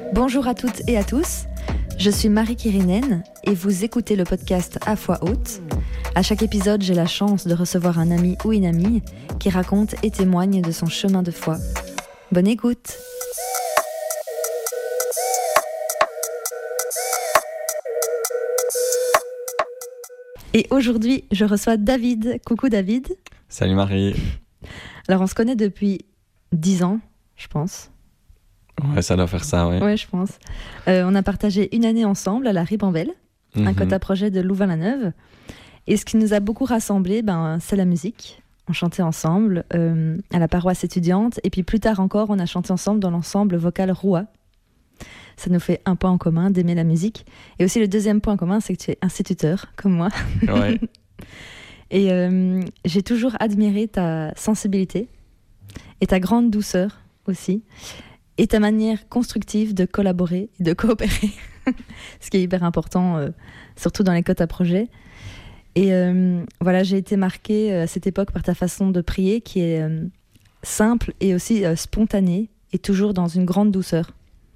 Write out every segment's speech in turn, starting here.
Bonjour à toutes et à tous, je suis Marie Kirinen et vous écoutez le podcast À Voix Haute. À chaque épisode, j'ai la chance de recevoir un ami ou une amie qui raconte et témoigne de son chemin de foi. Bonne écoute! Et aujourd'hui, je reçois David. Coucou David. Salut Marie. Alors on se connaît depuis 10 ans, je pense. Ouais, ça doit faire ça, ouais. Ouais, je pense. On a partagé une année ensemble à la Ribambelle, un quota projet de Louvain-la-Neuve. Et ce qui nous a beaucoup rassemblés, c'est la musique. On chantait ensemble à la paroisse étudiante. Et puis plus tard encore, on a chanté ensemble dans l'ensemble vocal Roua. Ça nous fait un point en commun d'aimer la musique. Et aussi le deuxième point en commun, c'est que tu es instituteur, comme moi. Ouais. Et j'ai toujours admiré ta sensibilité et ta grande douceur aussi. Et ta manière constructive de collaborer et de coopérer. Ce qui est hyper important, surtout dans les quotas projets. Et voilà, j'ai été marquée à cette époque par ta façon de prier qui est simple et aussi spontanée et toujours dans une grande douceur.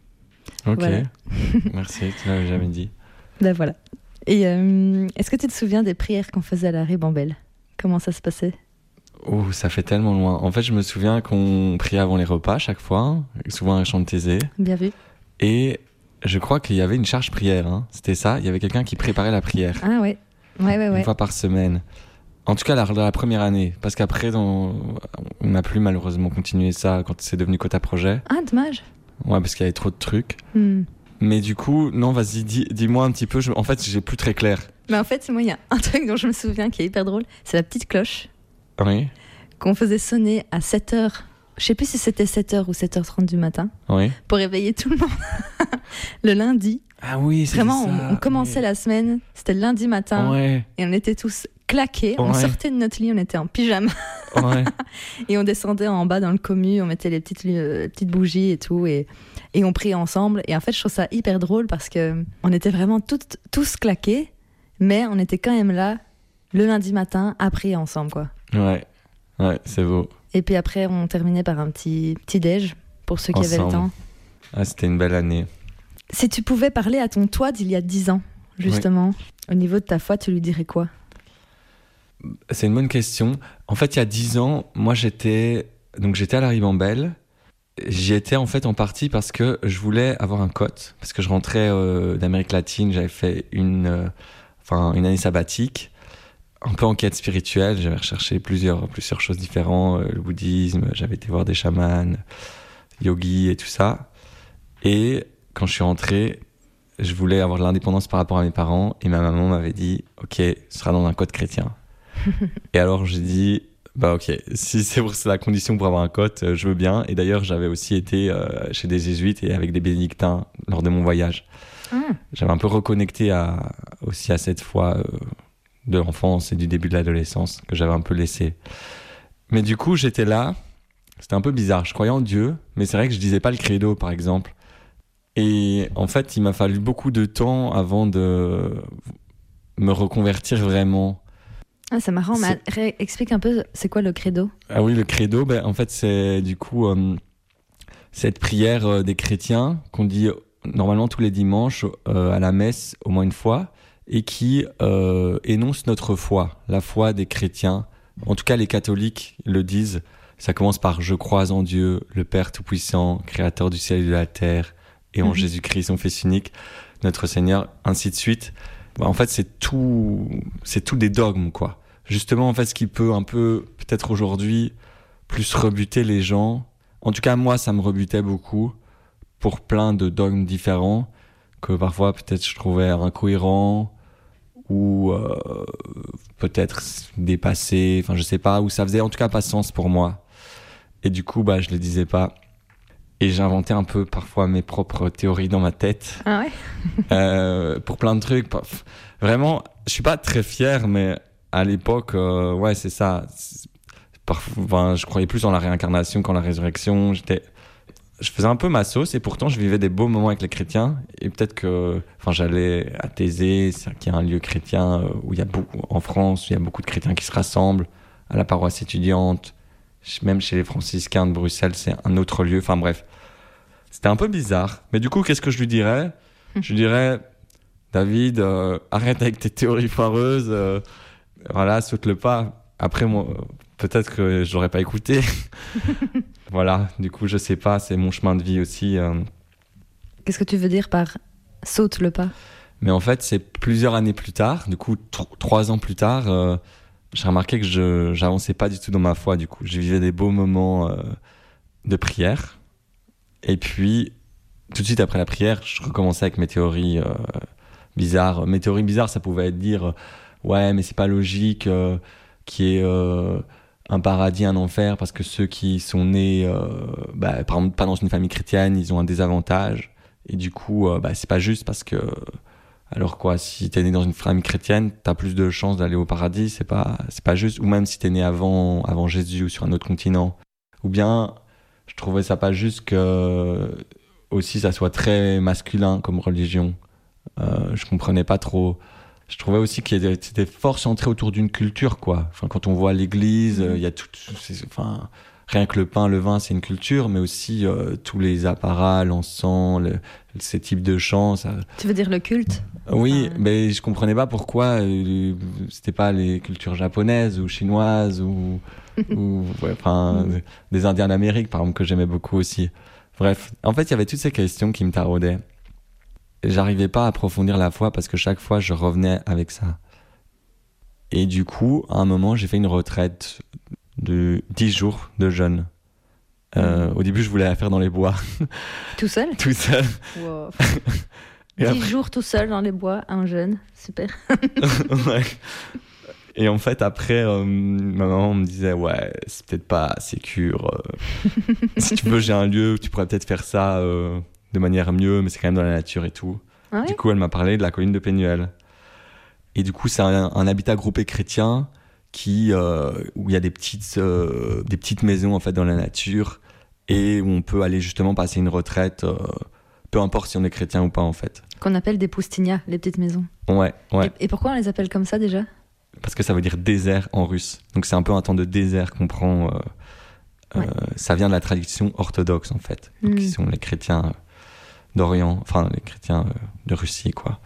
Ok, voilà. Merci, tu l'avais jamais dit. Ben voilà. Et est-ce que tu te souviens des prières qu'on faisait à la Ribambelle ? Comment ça se passait ? Oh, ça fait tellement loin. En fait, je me souviens qu'on priait avant les repas à chaque fois, souvent un chant de Thésée. Bien vu. Et je crois qu'il y avait une charge prière, hein. C'était ça, il y avait quelqu'un qui préparait la prière. Ah ouais. Ouais. Une fois par semaine. En tout cas, la première année. Parce qu'après, on n'a plus malheureusement continué ça quand c'est devenu quota projet. Ah, dommage. Ouais, parce qu'il y avait trop de trucs. Mais du coup, non, vas-y, dis-moi un petit peu. En fait, j'ai plus très clair. Mais en fait, moi, il y a un truc dont je me souviens qui est hyper drôle. C'est la petite cloche. Oui. Qu'on faisait sonner à 7h. Je sais plus si c'était 7h ou 7h30 du matin. Oui. Pour réveiller tout le monde. Le lundi. Ah oui, c'est vraiment, ça. On commençait la semaine. C'était le lundi matin. Ouais. Et on était tous claqués. Ouais. On sortait de notre lit, on était en pyjama. Ouais. Et on descendait en bas dans le commu. On mettait les petites bougies et tout. Et on priait ensemble. Et en fait, je trouve ça hyper drôle parce qu'on était vraiment tous claqués. Mais on était quand même là le lundi matin à prier ensemble, quoi. Ouais, c'est beau. Et puis après, on terminait par un petit déj pour ceux qui avaient le temps. Ah, c'était une belle année. Si tu pouvais parler à ton toi d'il y a 10 ans, justement, au niveau de ta foi, tu lui dirais quoi ? C'est une bonne question. En fait, il y a 10 ans, moi j'étais à la Ribambelle. J'y étais en fait en partie parce que je voulais avoir un cote, parce que je rentrais d'Amérique latine, j'avais fait une année sabbatique. Un peu en quête spirituelle, j'avais recherché plusieurs choses différentes, le bouddhisme, j'avais été voir des chamans, yogis et tout ça. Et quand je suis rentré, je voulais avoir de l'indépendance par rapport à mes parents et ma maman m'avait dit « Ok, ce sera dans un code chrétien. » Et alors j'ai dit « Bah ok, si c'est la condition pour avoir un code, je veux bien. » Et d'ailleurs, j'avais aussi été chez des jésuites et avec des bénédictins lors de mon voyage. J'avais un peu reconnecté aussi à cette foi de l'enfance et du début de l'adolescence que j'avais un peu laissé. Mais du coup, j'étais là, c'était un peu bizarre. Je croyais en Dieu, mais c'est vrai que je disais pas le credo, par exemple. Et en fait, il m'a fallu beaucoup de temps avant de me reconvertir vraiment. Ah, c'est marrant, mais explique un peu, c'est quoi le credo ? Ah oui, le credo, en fait, c'est du coup cette prière des chrétiens qu'on dit normalement tous les dimanches à la messe au moins une fois, et qui énonce notre foi, la foi des chrétiens. En tout cas, les catholiques le disent. Ça commence par « Je crois en Dieu, le Père Tout-Puissant, Créateur du ciel et de la terre, et en Jésus-Christ, son Fils unique, notre Seigneur », ainsi de suite. En fait, c'est tout des dogmes, quoi. Justement, en fait, ce qui peut un peu, peut-être aujourd'hui, plus rebuter les gens. En tout cas, moi, ça me rebutait beaucoup pour plein de dogmes différents que parfois, peut-être, je trouvais incohérents ou peut-être dépassés, enfin, je sais pas, ou ça faisait en tout cas pas sens pour moi. Et du coup, je les disais pas. Et j'inventais un peu parfois mes propres théories dans ma tête. Ah ouais. Pour plein de trucs. Vraiment, je suis pas très fier, mais à l'époque, ouais, c'est ça. Je croyais plus en la réincarnation qu'en la résurrection. Je faisais un peu ma sauce et pourtant je vivais des beaux moments avec les chrétiens. Et peut-être que, j'allais à Thésée, qui est un lieu chrétien où il y a beaucoup, en France, où il y a beaucoup de chrétiens qui se rassemblent, à la paroisse étudiante. Même chez les franciscains de Bruxelles, c'est un autre lieu. Enfin bref. C'était un peu bizarre. Mais du coup, qu'est-ce que je lui dirais ? Je lui dirais, David, arrête avec tes théories foireuses. Voilà, saute le pas. Après, moi, peut-être que je l'aurais pas écouté. Voilà, du coup, je sais pas, c'est mon chemin de vie aussi. Qu'est-ce que tu veux dire par saute le pas ? Mais en fait, c'est plusieurs années plus tard, du coup, 3 ans plus tard, j'ai remarqué que je j'avançais pas du tout dans ma foi, du coup. Je vivais des beaux moments de prière. Et puis, tout de suite après la prière, je recommençais avec mes théories bizarres. Mes théories bizarres, ça pouvait être dire ouais, mais c'est pas logique qu'il y ait un paradis, un enfer, parce que ceux qui sont nés, par exemple, pas dans une famille chrétienne, ils ont un désavantage. Et du coup, c'est pas juste parce que. Alors quoi, si t'es né dans une famille chrétienne, t'as plus de chances d'aller au paradis, c'est pas juste. Ou même si t'es né avant Jésus ou sur un autre continent. Ou bien, je trouvais ça pas juste que aussi ça soit très masculin comme religion. Je comprenais pas trop. Je trouvais aussi que c'était fort centré autour d'une culture, quoi. Enfin, quand on voit l'église, il y a tout, enfin, rien que le pain, le vin, c'est une culture, mais aussi tous les apparats, l'encens, ces types de chants. Ça... Tu veux dire le culte ? Oui, mais je comprenais pas pourquoi c'était pas les cultures japonaises ou chinoises ou des Indiens d'Amérique, par exemple, que j'aimais beaucoup aussi. Bref, en fait, il y avait toutes ces questions qui me taraudaient. Et j'arrivais pas à approfondir la foi parce que chaque fois, je revenais avec ça. Et du coup, à un moment, j'ai fait une retraite de 10 jours de jeûne. Au début, je voulais la faire dans les bois. Tout seul ? Tout seul. Wow. 10 après... jours tout seul dans les bois, un jeûne, super. Ouais. Et en fait, après, ma maman me disait ouais, c'est peut-être pas sécure. Si tu veux, j'ai un lieu où tu pourrais peut-être faire ça de manière mieux, mais c'est quand même dans la nature et tout. Ah ouais ? Du coup, elle m'a parlé de la colline de Pénuel. Et du coup, c'est un habitat groupé chrétien où il y a des petites maisons en fait dans la nature et où on peut aller justement passer une retraite, peu importe si on est chrétien ou pas en fait. Qu'on appelle des poustinia, les petites maisons. Ouais. Et pourquoi on les appelle comme ça déjà ? Parce que ça veut dire désert en russe. Donc c'est un peu un temps de désert qu'on prend. Ça vient de la tradition orthodoxe en fait, qui sont les chrétiens d'Orient, enfin les chrétiens de Russie quoi.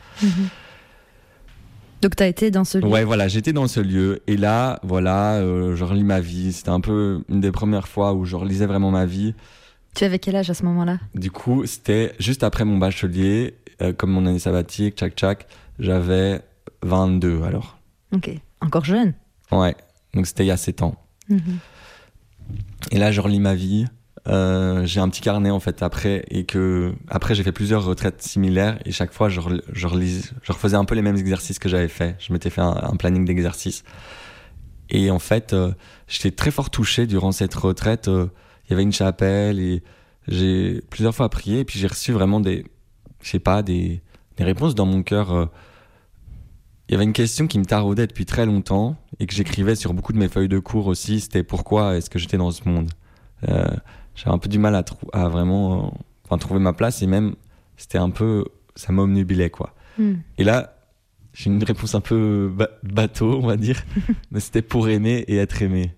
Donc t'as été dans ce lieu ? Ouais, voilà, j'étais dans ce lieu et là, voilà, je relis ma vie. C'était un peu une des premières fois où je relisais vraiment ma vie. Tu avais quel âge à ce moment-là ? Du coup, c'était juste après mon bachelier, comme mon année sabbatique, tchac, j'avais 22 alors. Ok, encore jeune ? Ouais, donc c'était il y a 7 ans. Et là, je relis ma vie. J'ai un petit carnet en fait après j'ai fait plusieurs retraites similaires et chaque fois je refaisais un peu les mêmes exercices que j'avais fait. Je m'étais fait un planning d'exercices et en fait j'étais très fort touché durant cette retraite. Il y avait une chapelle et j'ai plusieurs fois prié et puis j'ai reçu vraiment des réponses dans mon cœur. Il y avait une question qui me taraudait depuis très longtemps et que j'écrivais sur beaucoup de mes feuilles de cours aussi. C'était pourquoi est-ce que j'étais dans ce monde. J'avais un peu du mal à vraiment trouver ma place et même c'était un peu ça m'obnubilait quoi. Et là j'ai une réponse un peu bateau on va dire mais c'était pour aimer et être aimé.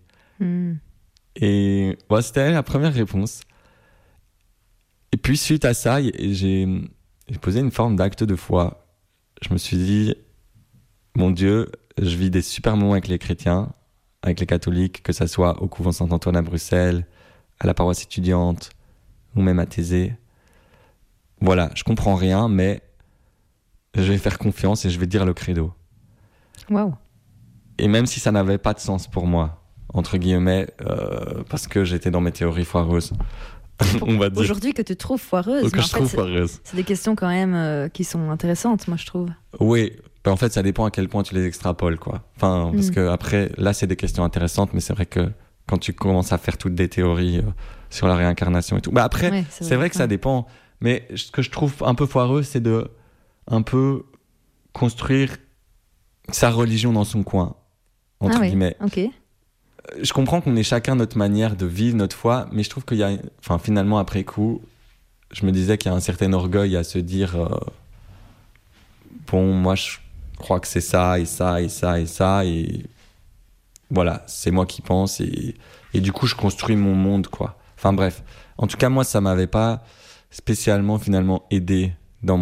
Et c'était la première réponse et puis suite à ça j'ai posé une forme d'acte de foi. Je me suis dit mon Dieu, je vis des super moments avec les chrétiens, avec les catholiques, que ça soit au couvent Saint-Antoine à Bruxelles, à la paroisse étudiante ou même à Thésée. Voilà, je comprends rien, mais je vais faire confiance et je vais dire le credo. Waouh. Et même si ça n'avait pas de sens pour moi, entre guillemets, parce que j'étais dans mes théories foireuses, on va dire. Aujourd'hui que tu trouves foireuse. Que je trouve foireuse. C'est des questions quand même qui sont intéressantes, moi je trouve. Oui, en fait ça dépend à quel point tu les extrapoles, quoi. Enfin, parce que après, là c'est des questions intéressantes, mais c'est vrai que quand tu commences à faire toutes des théories sur la réincarnation et tout. Après, ouais, c'est vrai que ça dépend. Mais ce que je trouve un peu foireux, c'est de un peu construire sa religion dans son coin, entre guillemets. Ok. Je comprends qu'on ait chacun notre manière de vivre notre foi, mais je trouve qu'il y a... Enfin, finalement, après coup, je me disais qu'il y a un certain orgueil à se dire bon, moi, je crois que c'est ça, et ça, et ça, et ça, et... Voilà, c'est moi qui pense et du coup je construis mon monde quoi. Enfin bref, en tout cas moi ça m'avait pas spécialement finalement aidé dans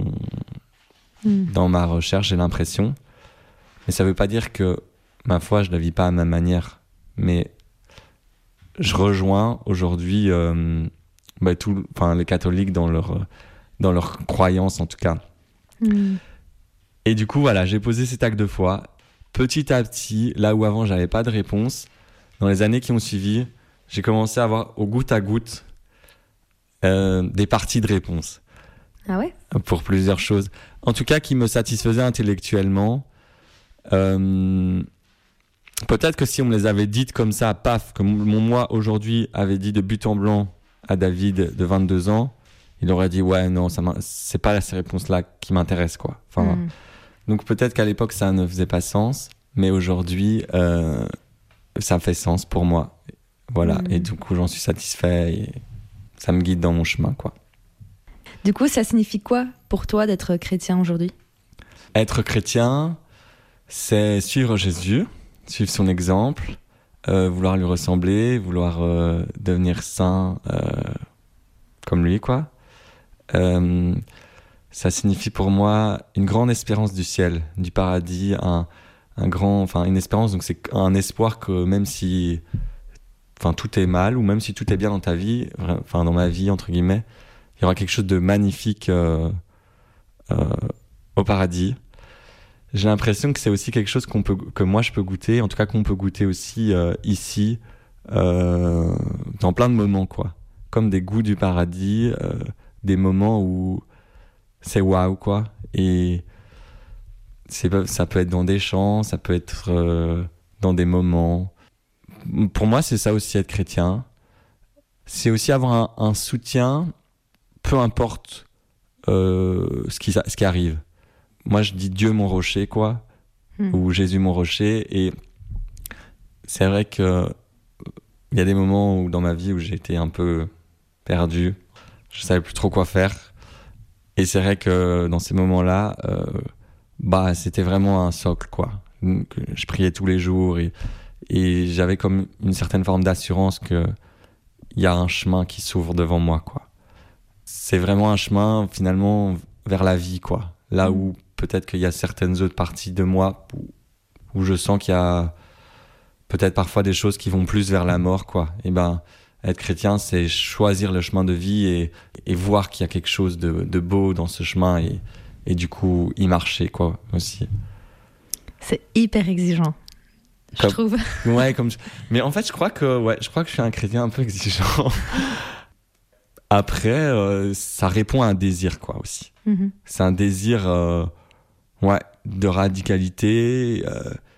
ma recherche, j'ai l'impression. Mais ça veut pas dire que ma foi, je la vis pas à ma manière. Mais je rejoins aujourd'hui les catholiques dans leur croyance en tout cas. Et du coup, voilà, j'ai posé cet acte de foi. Petit à petit, là où avant j'avais pas de réponse, dans les années qui ont suivi, j'ai commencé à avoir au goutte à goutte des parties de réponse. Ah ouais ? Pour plusieurs choses. En tout cas, qui me satisfaisaient intellectuellement. Peut-être que si on me les avait dites comme ça, paf, comme mon moi aujourd'hui avait dit de but en blanc à David de 22 ans, il aurait dit ouais, non, c'est pas ces réponses-là qui m'intéressent, quoi. Enfin, donc peut-être qu'à l'époque ça ne faisait pas sens, mais aujourd'hui ça fait sens pour moi. Voilà, et du coup j'en suis satisfait et ça me guide dans mon chemin, quoi. Du coup, ça signifie quoi pour toi d'être chrétien aujourd'hui ? Être chrétien, c'est suivre Jésus, suivre son exemple, vouloir lui ressembler, vouloir devenir saint comme lui, quoi. Ça signifie pour moi une grande espérance du ciel, du paradis, une espérance, donc c'est un espoir que même si tout est mal ou même si tout est bien dans ta vie, dans ma vie entre guillemets, il y aura quelque chose de magnifique au paradis. J'ai l'impression que c'est aussi quelque chose que moi je peux goûter, en tout cas qu'on peut goûter aussi ici, dans plein de moments, quoi. Comme des goûts du paradis, des moments où c'est waouh, quoi. Et ça peut être dans des chants, ça peut être dans des moments. Pour moi, c'est ça aussi être chrétien. C'est aussi avoir un soutien, peu importe ce qui arrive. Moi, je dis Dieu mon rocher, quoi, ou Jésus mon rocher. Et c'est vrai que il y a des moments dans ma vie où j'ai été un peu perdu. Je savais plus trop quoi faire. Et c'est vrai que dans ces moments-là, c'était vraiment un socle, quoi. Je priais tous les jours et j'avais comme une certaine forme d'assurance que il y a un chemin qui s'ouvre devant moi, quoi. C'est vraiment un chemin, finalement, vers la vie, quoi. Là où peut-être qu'il y a certaines autres parties de moi où je sens qu'il y a peut-être parfois des choses qui vont plus vers la mort, quoi. Et être chrétien, c'est choisir le chemin de vie et voir qu'il y a quelque chose de beau dans ce chemin et du coup y marcher, quoi, aussi. C'est hyper exigeant, je trouve. Ouais, mais en fait, je crois que je suis un chrétien un peu exigeant. Après, ça répond à un désir, quoi, aussi. C'est un désir, de radicalité,